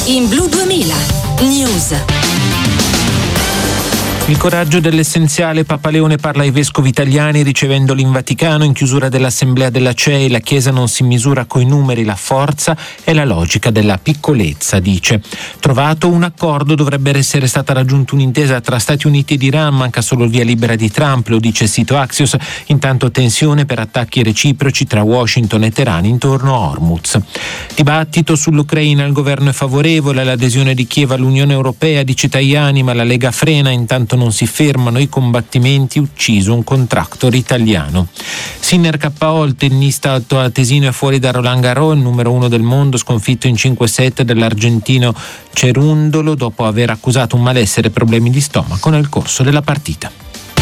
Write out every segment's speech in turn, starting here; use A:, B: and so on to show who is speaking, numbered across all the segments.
A: In Blu 2000 News.
B: Il coraggio dell'essenziale. Papa Leone parla ai vescovi italiani ricevendoli in Vaticano. In chiusura dell'assemblea della CEI, la Chiesa non si misura coi numeri, la forza è la logica della piccolezza, dice. Trovato un accordo, dovrebbe essere stata raggiunta un'intesa tra Stati Uniti ed Iran, manca solo il via libera di Trump, lo dice il sito Axios. Intanto tensione per attacchi reciproci tra Washington e Teheran intorno a Hormuz. Dibattito sull'Ucraina, il governo è favorevole all'adesione di Kiev all'Unione Europea, dice Tajani, ma la Lega frena, intanto non si fermano i combattimenti, ucciso un contractor italiano. Sinner KO, il tennista altoatesino è fuori da Roland Garros, il numero 1 del mondo, sconfitto in 5-7 dall'argentino Cerundolo dopo aver accusato un malessere e problemi di stomaco nel corso della partita.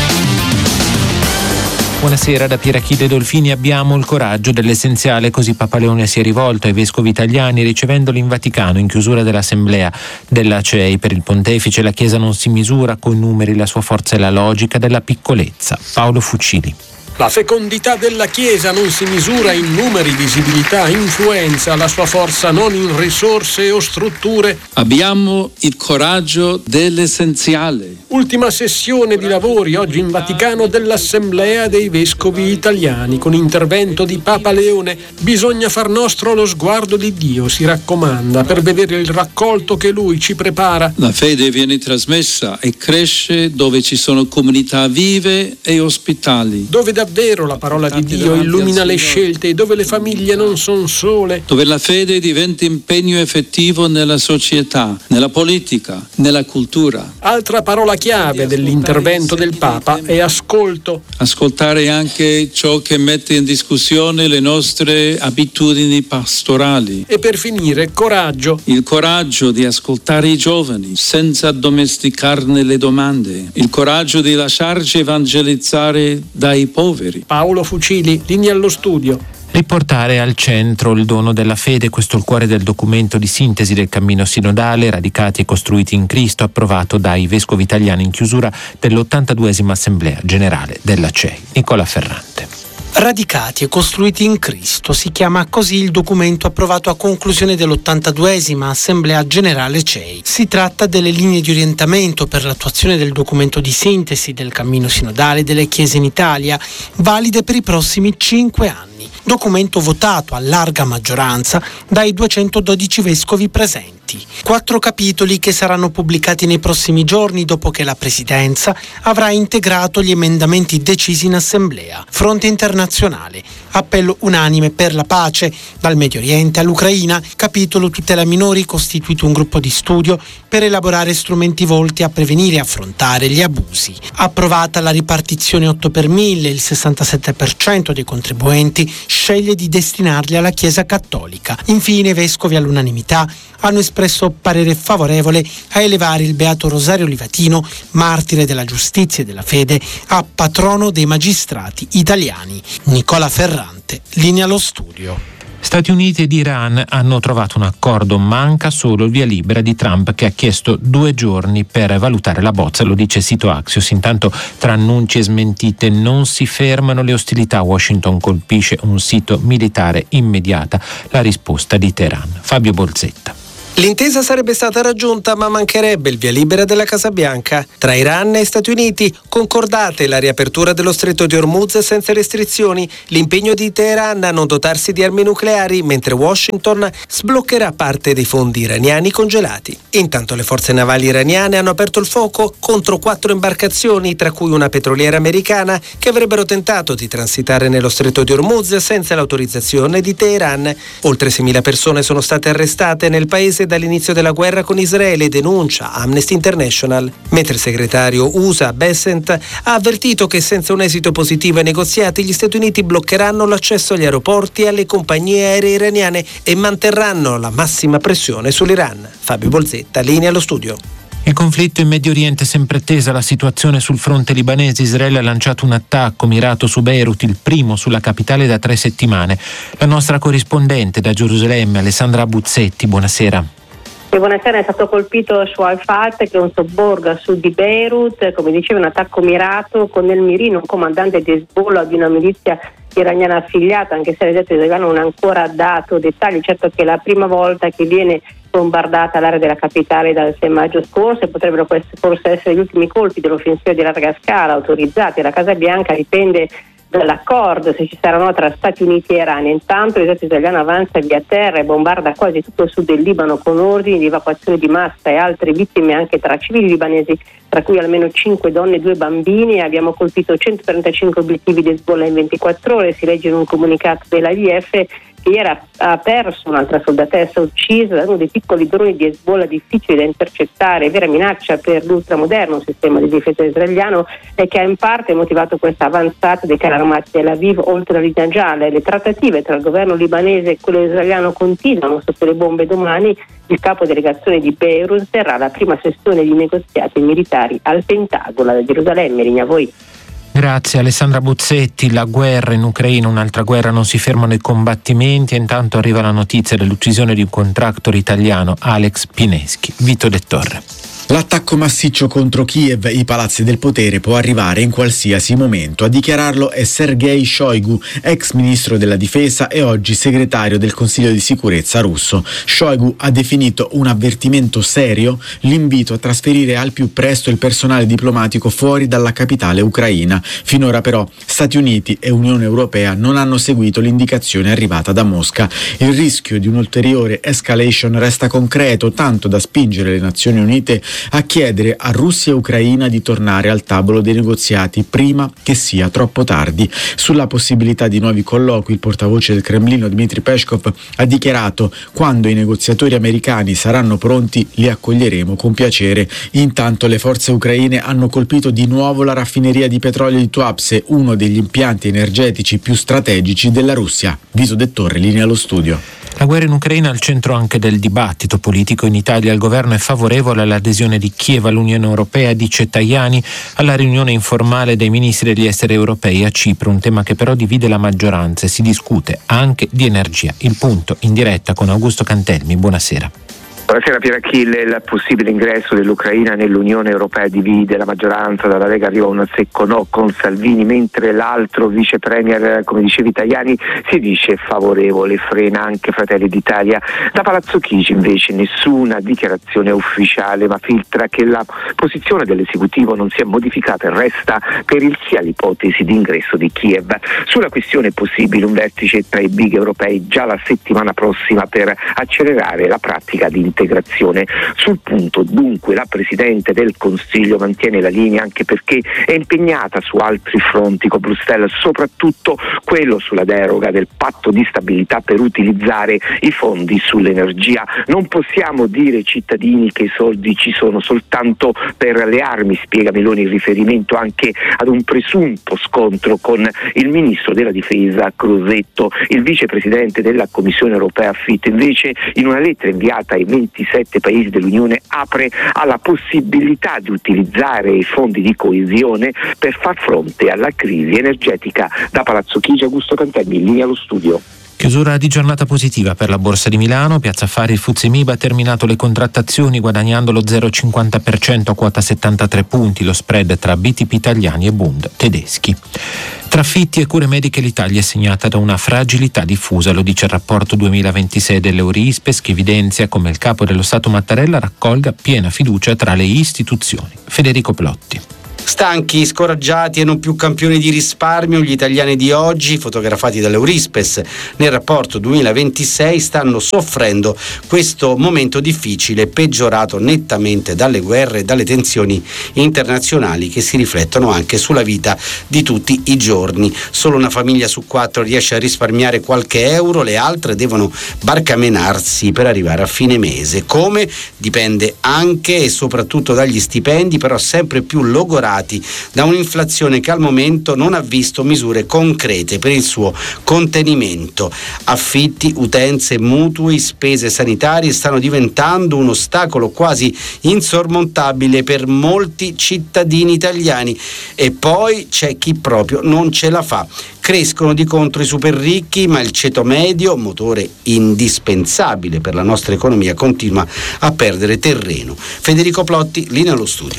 B: Buonasera da Pierachide Dolfini. Abbiamo il coraggio dell'essenziale, così Papa Leone si è rivolto ai vescovi italiani ricevendoli in Vaticano in chiusura dell'assemblea della CEI. Per il pontefice la Chiesa non si misura coi numeri, la sua forza è la logica della piccolezza. Paolo Fucili.
C: La fecondità della Chiesa non si misura in numeri, visibilità, influenza, la sua forza non in risorse o strutture.
D: Abbiamo il coraggio dell'essenziale.
C: Ultima sessione di lavori oggi in Vaticano dell'Assemblea dei Vescovi Italiani con intervento di Papa Leone. Bisogna far nostro lo sguardo di Dio, si raccomanda, per vedere il raccolto che Lui ci prepara.
D: La fede viene trasmessa e cresce dove ci sono comunità vive e ospitali.
C: Dove davvero la parola di Dio illumina le scelte e dove le famiglie non sono sole.
D: Dove la fede diventa impegno effettivo nella società, nella politica, nella cultura.
C: Altra parola chiave dell'intervento del Papa è ascolto.
D: Ascoltare anche ciò che mette in discussione le nostre abitudini pastorali.
C: E per finire, coraggio.
D: Il coraggio di ascoltare i giovani senza addomesticarne le domande. Il coraggio di lasciarci evangelizzare dai poveri.
C: Paolo Fucili, linea allo studio.
B: Riportare al centro il dono della fede, questo è il cuore del documento di sintesi del cammino sinodale Radicati e costruiti in Cristo, approvato dai vescovi italiani in chiusura dell'82esima Assemblea Generale della CEI. Nicola Ferrante.
E: Radicati e costruiti in Cristo, si chiama così il documento approvato a conclusione dell'82esima Assemblea Generale CEI. Si tratta delle linee di orientamento per l'attuazione del documento di sintesi del cammino sinodale delle Chiese in Italia, valide per i prossimi 5 anni. Documento votato a larga maggioranza dai 212 vescovi presenti. 4 capitoli che saranno pubblicati nei prossimi giorni dopo che la Presidenza avrà integrato gli emendamenti decisi in Assemblea. Fronte internazionale, appello unanime per la pace, dal Medio Oriente all'Ucraina, capitolo tutela minori, costituito un gruppo di studio per elaborare strumenti volti a prevenire e affrontare gli abusi. Approvata la ripartizione 8 per 1000, il 67% dei contribuenti sceglie di destinarli alla Chiesa Cattolica. Infine i vescovi all'unanimità hanno espresso parere favorevole a elevare il Beato Rosario Livatino, martire della giustizia e della fede, a patrono dei magistrati italiani. Nicola Ferrante, linea allo studio.
B: Stati Uniti ed Iran hanno trovato un accordo, manca solo il via libera di Trump che ha chiesto 2 giorni per valutare la bozza, lo dice il sito Axios. Intanto tra annunci e smentite non si fermano le ostilità, Washington colpisce un sito militare, immediata la risposta di Teheran. Fabio Bolzetta.
F: L'intesa sarebbe stata raggiunta, ma mancherebbe il via libera della Casa Bianca. Tra Iran e Stati Uniti, concordate la riapertura dello stretto di Hormuz senza restrizioni, l'impegno di Teheran a non dotarsi di armi nucleari, mentre Washington sbloccherà parte dei fondi iraniani congelati. Intanto le forze navali iraniane hanno aperto il fuoco contro 4 imbarcazioni, tra cui una petroliera americana, che avrebbero tentato di transitare nello stretto di Hormuz senza l'autorizzazione di Teheran. Oltre 6.000 persone sono state arrestate nel paese dall'inizio della guerra con Israele, denuncia Amnesty International, mentre il segretario USA Bessent ha avvertito che senza un esito positivo ai negoziati gli Stati Uniti bloccheranno l'accesso agli aeroporti e alle compagnie aeree iraniane e manterranno la massima pressione sull'Iran. Fabio Bolzetta, linea allo studio.
B: Il conflitto in Medio Oriente è sempre tesa, la situazione sul fronte libanese. Israele ha lanciato un attacco mirato su Beirut, il primo sulla capitale da 3 settimane. La nostra corrispondente da Gerusalemme, Alessandra Buzzetti, buonasera.
G: E buonasera, è stato colpito su Al-Fat, che è un sobborgo a sud di Beirut, come diceva un attacco mirato con nel mirino un comandante di Hezbollah di una milizia iraniana affiliata, anche se l'esercito iraniano non ha ancora dato dettagli. Certo che è la prima volta che viene bombardata l'area della capitale dal 6 maggio scorso e potrebbero forse essere gli ultimi colpi dell'offensiva di larga scala autorizzati. La Casa Bianca dipende dall'accordo, se ci saranno tra Stati Uniti e Iran. Intanto l'esercito italiano avanza via terra e bombarda quasi tutto il sud del Libano con ordini di evacuazione di massa e altre vittime anche tra civili libanesi, tra cui almeno 5 donne e 2 bambini. Abbiamo colpito 135 obiettivi di Hezbollah in 24 ore, si legge in un comunicato dell'IDF che ieri ha perso un'altra soldatessa uccisa da uno dei piccoli droni di Hezbollah difficili da intercettare, vera minaccia per l'ultramoderno sistema di difesa israeliano, e che ha in parte motivato questa avanzata dei carri armati Tel Aviv oltre la linea gialla. Le trattative tra il governo libanese e quello israeliano continuano sotto le bombe. Domani il capo delegazione di Beirut terrà la prima sessione di negoziati militari al Pentagono. Da Gerusalemme, linea a voi.
B: Grazie Alessandra Buzzetti. La guerra in Ucraina, un'altra guerra, non si fermano i combattimenti e intanto arriva la notizia dell'uccisione di un contractor italiano, Alex Pineschi. Vito De Torre.
H: L'attacco massiccio contro Kiev, i palazzi del potere, può arrivare in qualsiasi momento. A dichiararlo è Sergei Shoigu, ex ministro della difesa e oggi segretario del Consiglio di sicurezza russo. Shoigu ha definito un avvertimento serio l'invito a trasferire al più presto il personale diplomatico fuori dalla capitale ucraina. Finora però Stati Uniti e Unione Europea non hanno seguito l'indicazione arrivata da Mosca. Il rischio di un'ulteriore escalation resta concreto, tanto da spingere le Nazioni Unite a chiedere a Russia e Ucraina di tornare al tavolo dei negoziati prima che sia troppo tardi. Sulla possibilità di nuovi colloqui, il portavoce del Cremlino Dmitry Peskov ha dichiarato: quando i negoziatori americani saranno pronti li accoglieremo con piacere. Intanto le forze ucraine hanno colpito di nuovo la raffineria di petrolio di Tuapse, uno degli impianti energetici più strategici della Russia. Vito De Torre, linea allo studio.
B: La guerra in Ucraina è al centro anche del dibattito politico in Italia. Il governo è favorevole all'adesione di Kiev all'Unione Europea, dice Tajani alla riunione informale dei ministri degli esteri europei a Cipro, un tema che però divide la maggioranza e si discute anche di energia. Il punto in diretta con Augusto Cantelmi. Buonasera.
I: Buonasera Pierachille. Il possibile ingresso dell'Ucraina nell'Unione Europea divide la maggioranza. Dalla Lega arriva un secco no con Salvini, mentre l'altro vice premier, come dicevi Tajani, si dice favorevole, frena anche Fratelli d'Italia. Da Palazzo Chigi invece nessuna dichiarazione ufficiale, ma filtra che la posizione dell'esecutivo non si è modificata e resta per il sì all'ipotesi di ingresso di Kiev. Sulla questione è possibile un vertice tra i big europei già la settimana prossima per accelerare la pratica di integrazione. Sul punto dunque la Presidente del Consiglio mantiene la linea, anche perché è impegnata su altri fronti con Bruxelles, soprattutto quello sulla deroga del patto di stabilità per utilizzare i fondi sull'energia. Non possiamo dire ai cittadini che i soldi ci sono soltanto per le armi, spiega Meloni in riferimento anche ad un presunto scontro con il ministro della difesa Crosetto. Il vicepresidente della Commissione europea Fitt invece in una lettera inviata ai 27 paesi dell'Unione apre alla possibilità di utilizzare i fondi di coesione per far fronte alla crisi energetica. Da Palazzo Chigi, Augusto Cantelmi, in linea allo studio.
B: Chiusura di giornata positiva per la Borsa di Milano. Piazza Affari, il FTSE MIB ha terminato le contrattazioni guadagnando lo 0,50% a quota 73 punti, lo spread tra BTP italiani e Bund tedeschi. Tra affitti e cure mediche l'Italia è segnata da una fragilità diffusa, lo dice il rapporto 2026 dell'Eurispes, che evidenzia come il capo dello Stato Mattarella raccolga piena fiducia tra le istituzioni. Federico Plotti.
J: Stanchi, scoraggiati e non più campioni di risparmio, gli italiani di oggi, fotografati dall'Eurispes nel rapporto 2026, stanno soffrendo questo momento difficile, peggiorato nettamente dalle guerre e dalle tensioni internazionali che si riflettono anche sulla vita di tutti i giorni. Solo una famiglia su 4 riesce a risparmiare qualche euro, le altre devono barcamenarsi per arrivare a fine mese. Come? Dipende anche e soprattutto dagli stipendi, però sempre più logorati da un'inflazione che al momento non ha visto misure concrete per il suo contenimento. Affitti, utenze, mutui, spese sanitarie stanno diventando un ostacolo quasi insormontabile per molti cittadini italiani, e poi c'è chi proprio non ce la fa. Crescono di contro i super ricchi, ma il ceto medio, motore indispensabile per la nostra economia, continua a perdere terreno. Federico Plotti, linea allo studio.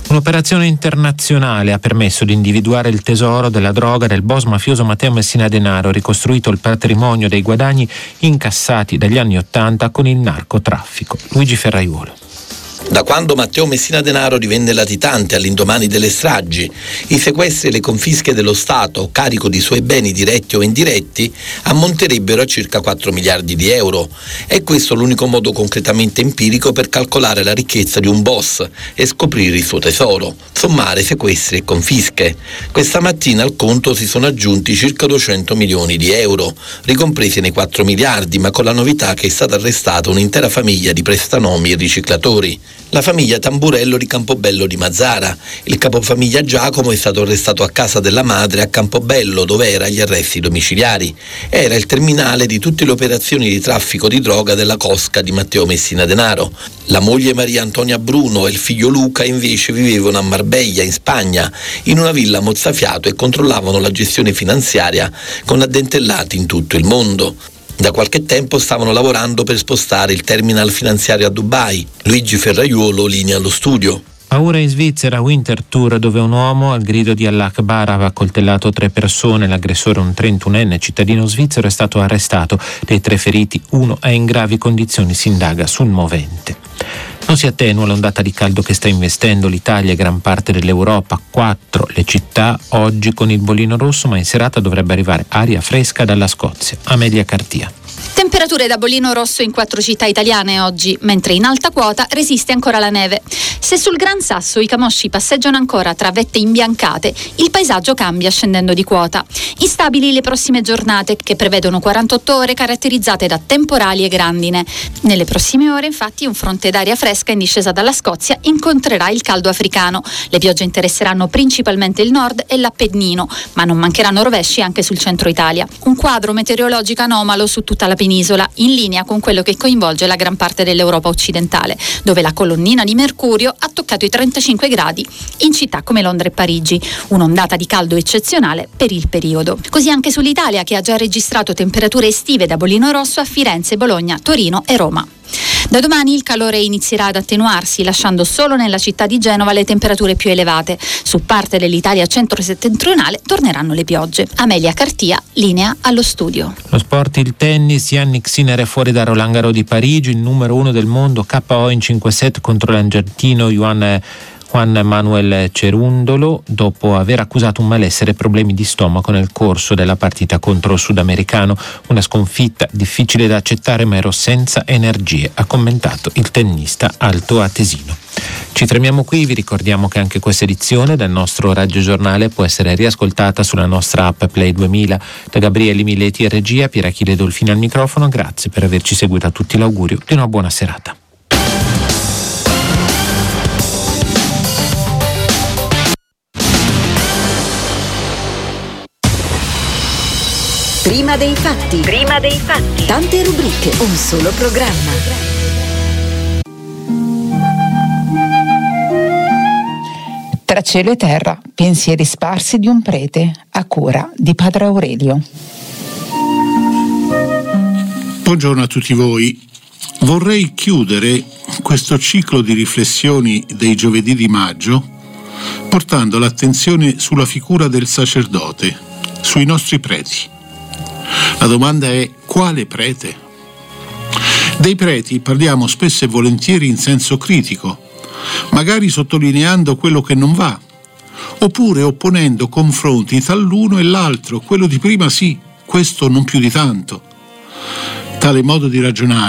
B: Un'operazione internazionale ha permesso di individuare il tesoro della droga del boss mafioso Matteo Messina Denaro, ricostruito il patrimonio dei guadagni incassati dagli anni '80 con il narcotraffico. Luigi Ferraiuolo.
K: Da quando Matteo Messina Denaro divenne latitante all'indomani delle stragi, i sequestri e le confische dello Stato a carico di suoi beni diretti o indiretti ammonterebbero a circa 4 miliardi di euro. È questo l'unico modo concretamente empirico per calcolare la ricchezza di un boss e scoprire il suo tesoro, sommare sequestri e confische. Questa mattina al conto si sono aggiunti circa 200 milioni di euro, ricompresi nei 4 miliardi, ma con la novità che è stata arrestata un'intera famiglia di prestanomi e riciclatori. La famiglia Tamburello di Campobello di Mazara. Il capofamiglia Giacomo è stato arrestato a casa della madre a Campobello, dove era agli arresti domiciliari. Era il terminale di tutte le operazioni di traffico di droga della cosca di Matteo Messina Denaro. La moglie Maria Antonia Bruno e il figlio Luca invece vivevano a Marbella, in Spagna, in una villa mozzafiato e controllavano la gestione finanziaria con addentellati in tutto il mondo. Da qualche tempo stavano lavorando per spostare il terminal finanziario a Dubai. Luigi Ferraiuolo, linea allo studio.
B: Paura in Svizzera, Winter Tour, dove un uomo al grido di Allah Akbar aveva accoltellato 3 persone. L'aggressore, un 31enne cittadino svizzero, è stato arrestato. Dei 3 feriti, 1 è in gravi condizioni, si indaga sul movente. Non si attenua l'ondata di caldo che sta investendo l'Italia e gran parte dell'Europa. 4 le città oggi con il bollino rosso, ma in serata dovrebbe arrivare aria fresca dalla Scozia. Amelia Cartia.
L: Temperature da bollino rosso in 4 città italiane oggi, mentre in alta quota resiste ancora la neve. Se sul Gran Sasso i camosci passeggiano ancora tra vette imbiancate, il paesaggio cambia scendendo di quota. Instabili le prossime giornate, che prevedono 48 ore caratterizzate da temporali e grandine. Nelle prossime ore, infatti, un fronte d'aria fresca in discesa dalla Scozia incontrerà il caldo africano. Le piogge interesseranno principalmente il nord e l'Appennino, ma non mancheranno rovesci anche sul centro Italia. Un quadro meteorologico anomalo su tutta la penisola, in linea con quello che coinvolge la gran parte dell'Europa occidentale, dove la colonnina di mercurio ha toccato i 35 gradi in città come Londra e Parigi, un'ondata di caldo eccezionale per il periodo. Così anche sull'Italia, che ha già registrato temperature estive da bollino rosso a Firenze, Bologna, Torino e Roma. Da domani il calore inizierà ad attenuarsi, lasciando solo nella città di Genova le temperature più elevate. Su parte dell'Italia centro-settentrionale torneranno le piogge. Amelia Cartia, linea allo studio.
B: Lo sport, il tennis, Jannik Sinner è fuori da Roland Garros di Parigi, il numero 1 del mondo, KO in 5 set contro l'argentino Juan Manuel Cerundolo, dopo aver accusato un malessere e problemi di stomaco nel corso della partita contro il sudamericano. Una sconfitta difficile da accettare, ma ero senza energie, ha commentato il tennista altoatesino. Ci fermiamo qui, vi ricordiamo che anche questa edizione del nostro radiogiornale può essere riascoltata sulla nostra app Play 2000. Da Gabriele Mileti e regia, Pierachille Dolfini al microfono, grazie per averci seguito, a tutti l'augurio di una buona serata.
A: Prima dei fatti. Prima dei fatti. Tante rubriche, un solo programma.
M: Tra cielo e terra, pensieri sparsi di un prete, a cura di Padre Aurelio.
N: Buongiorno a tutti voi. Vorrei chiudere questo ciclo di riflessioni dei giovedì di maggio portando l'attenzione sulla figura del sacerdote, sui nostri preti. La domanda è: quale prete? Dei preti parliamo spesso e volentieri in senso critico, magari sottolineando quello che non va, oppure opponendo confronti tra l'uno e l'altro, quello di prima sì, questo non più di tanto. Tale modo di ragionare